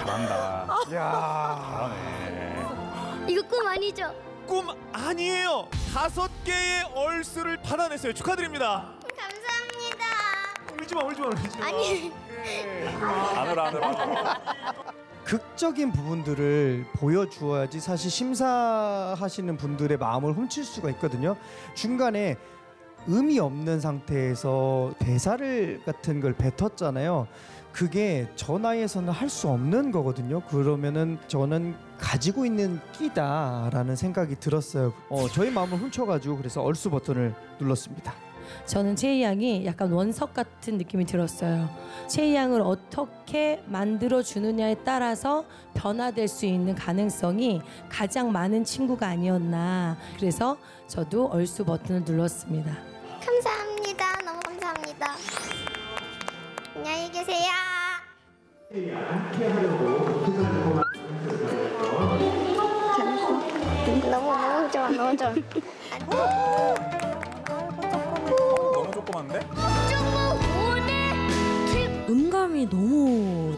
잘한다. 야. 잘하네. 이거 꿈 아니죠? 꿈 아니에요. 5개의 얼스를 받아냈어요. 축하드립니다. 감사합니다. 울지마 울지마 울지마. 아니. 안으로. 극적인 부분들을 보여주어야지 사실 심사하시는 분들의 마음을 훔칠 수가 있거든요. 중간에 의미 없는 상태에서 대사를 같은 걸 뱉었잖아요. 그게 저 나이에서는 할 수 없는 거거든요. 그러면은 저는 가지고 있는 끼다라는 생각이 들었어요. 저희 마음을 훔쳐가지고 그래서 얼쑤 버튼을 눌렀습니다. 저는 채희 양이 약간 원석 같은 느낌이 들었어요. 채희 양을 어떻게 만들어 주느냐에 따라서 변화될 수 있는 가능성이 가장 많은 친구가 아니었나. 그래서 저도 얼쑤 버튼을 눌렀습니다. 감사합니다. 너무 감사합니다. 안녕히 계세요. 너무 좋아. 너무 좋아. 너무 조그만데? 정말 오늘 음감이 너무